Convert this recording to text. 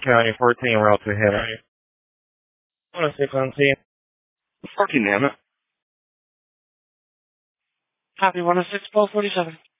County 14 route to head. 106 on scene. 14, damn it. Copy 106, 1247.